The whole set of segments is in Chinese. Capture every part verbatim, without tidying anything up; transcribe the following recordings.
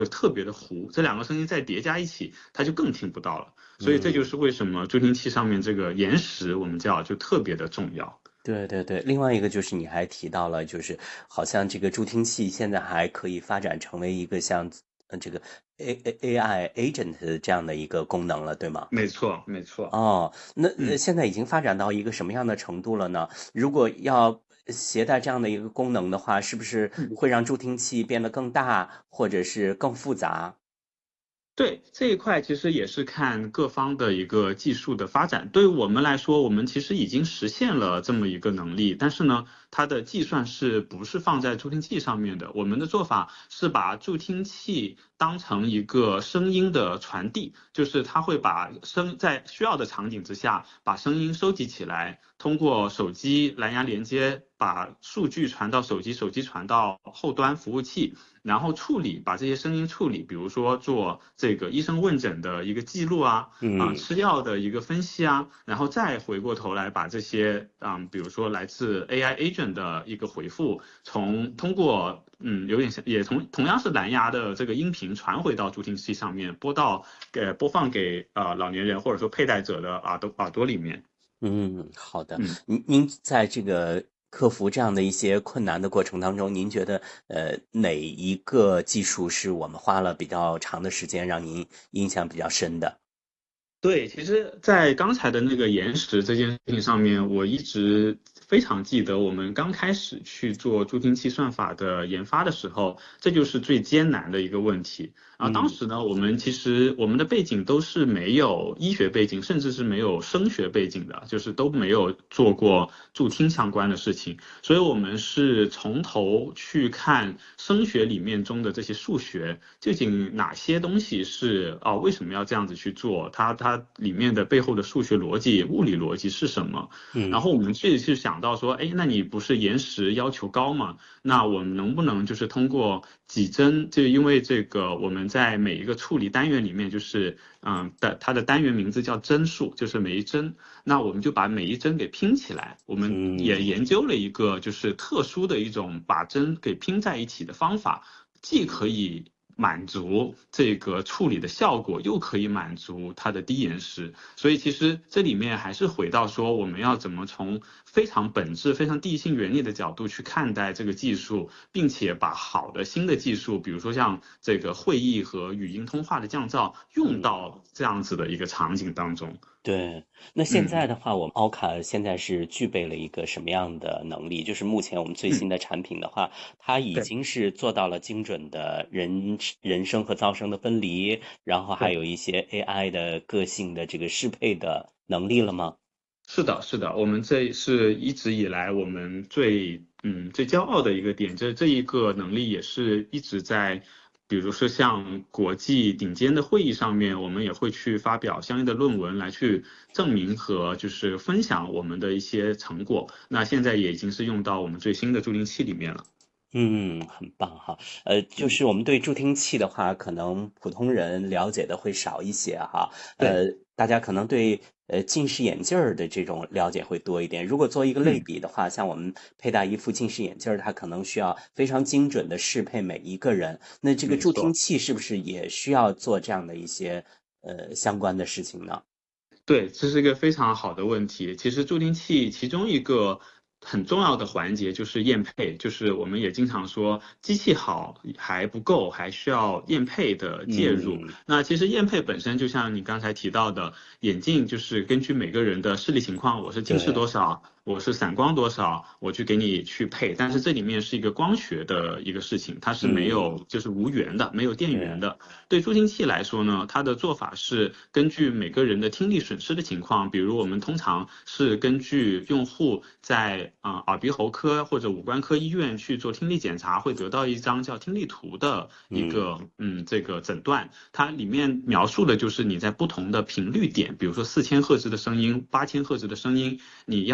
特别的糊，这两个声音再叠加一起，它就更听不到了。所以这就是为什么助听器上面这个延时我们叫就特别的重要。 对对对，另外一个就是你还提到了，就是好像这个助听器现在还可以发展成为一个像呃这个 A A AI agent 这样的一个功能了，对吗？ 没错，没错。 哦，那呃嗯。 现在已经发展到一个什么样的程度了呢？如果要携带这样的一个功能的话，是不是会让助听器变得更大，或者是更复杂？ 对，这一块其实也是看各方的一个技术的发展。对于我们来说，我们其实已经实现了这么一个能力，但是呢，它的计算是不是放在助听器上面的？我们的做法是把助听器当成一个声音的传递，就是它会把声在需要的场景之下，把声音收集起来，通过手机蓝牙连接，把数据传到手机，手机传到后端服务器。然后处理，把这些声音处理，比如说做这个医生问诊的一个记录啊，啊嗯。 吃药的一个分析啊，然后再回过头来把这些啊、嗯，比如说来自 A I agent 的一个回复，从通过嗯有点像也同同样是蓝牙的这个音频传回到助听器上面，播到给播放给呃老年人或者说佩戴者的耳朵耳朵里面。 嗯，好的。 嗯。 您您在这个克服这样的一些困难的过程当中，您觉得呃哪一个技术是我们花了比较长的时间让您印象比较深的？ 对，其实，在刚才的那个延时这件事情上面，我一直非常记得，我们刚开始去做助听器算法的研发的时候，这就是最艰难的一个问题。然后当嗯时呢，我们其实我们的背景都是没有医学背景，甚至是没有声学背景的，就是都没有做过助听相关的事情，所以我们是从头去看声学里面中的这些数学，究竟哪些东西是啊、为什么要这样子去做？它它里面的背后的数学逻辑、物理逻辑是什么？然嗯后我们去去想到说，哎，那你不是延时要求高吗？那我们能不能就是通过几帧，就因为这个我们在每一个处理单元里面，就是嗯的它的单元名字叫帧数，就是每一帧，那我们就把每一帧给拼起来。我们也嗯。 研究了一个就是特殊的一种把帧给拼在一起的方法，既可以满足这个处理的效果，又可以满足它的低延时。所以其实这里面还是回到说，我们要怎么从非常本质、非常地性原理的角度去看待这个技术，并且把好的新的技术，比如说像这个会议和语音通话的降噪，用嗯。 到这样子的一个场景当中。 对，那现在嗯的话，我们奥卡现在是具备了一个什么样的能力？就是目前我们最嗯， 新的产品的话，它已对经是做到了精准的人人声和噪声的分离，然后还对。 有一些 A I 的个性的这个适配的能力了吗？ 是的，是的，我们这是一直以来我们最嗯最骄傲的一个点，这这一个能力也是一直在，比如说像国际顶尖的会议上面，我们也会去发表相应的论文来去证明和就是分享我们的一些成果。那现在也已经是用到我们最新的助听器里面了。 嗯，很棒哈。呃，就是我们对助听器的话，可能普通人了解的会少一些哈。 对。 呃，大家可能对呃近视眼镜儿的这种了解会多一点。如果做一个类嗯， 比的话，像我们佩戴一副近视眼镜儿，它可能需要非常精准的适配每一个人。那这个助听没错。 器是不是也需要做这样的一些呃相关的事情呢？ 对，这是一个非常好的问题。其实助听器其中一个很重要的环节就是验配，就是我们也经常说机器好还不够，还需要验配的介入。 嗯那其实验配本身就像你刚才提到的，眼镜就是根据每个人的视力情况，我是近视对。 多少，我是散光多少，我去给你去配。但是这里面是一个光学的一个事情，它是没嗯。 有就是无源的，没有电源对。 的。对助听器来说呢，它的做法是根据每个人的听力损失的情况，比如我们通常是根据用户在啊、呃耳鼻喉科或者五官科医院去做听力检查，会得到一张叫听力图的一嗯个嗯这个诊断，它里面描述的就是你在不同的频率点，比如说四千赫兹的声音、八千赫兹的声音，你要需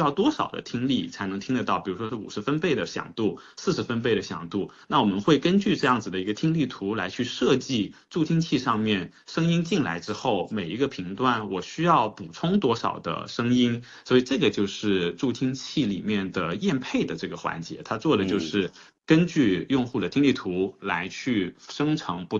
需要多少的听力才能听得到，比如说是五十分贝的响度、四十分贝的响度，那我们会根据这样子的一个听力图来去设计助听器上面声音进来之后，每一个频段我需要补充多少的声音，所以这个就是助听器里面的验配的这个环节，它做的就是根据用户的听力图来去生成不